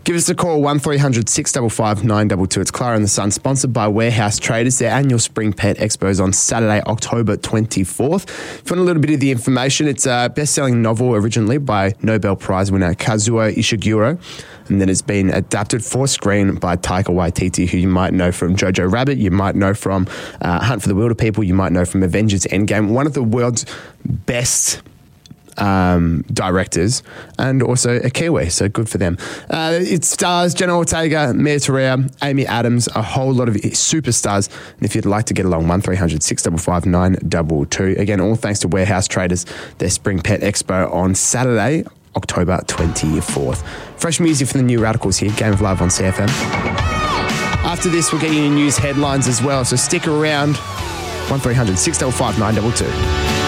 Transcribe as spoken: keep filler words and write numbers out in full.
Give us a call, one three hundred six five five nine two two. It's Clara and the Sun, sponsored by Warehouse Traders. Their annual Spring Pet Expo is on Saturday, October twenty-fourth. If you want a little bit of the information, it's a best-selling novel originally by Nobel Prize winner Kazuo Ishiguro, and then it's been adapted for screen by Taika Waititi, who you might know from Jojo Rabbit, you might know from uh, Hunt for the Wilder People, you might know from Avengers Endgame, one of the world's best Um, directors, and also a Kiwi, so good for them. Uh, it stars Jenna Ortega, Mia Tarea, Amy Adams, a whole lot of superstars. And if you'd like to get along, one three hundred six five five nine two two. Again, all thanks to Warehouse Traders, their Spring Pet Expo on Saturday, October twenty-fourth. Fresh music from the New Radicals here, Game of Love on C F M. After this, we'll get you news headlines as well, so stick around. one three hundred six five five nine two two.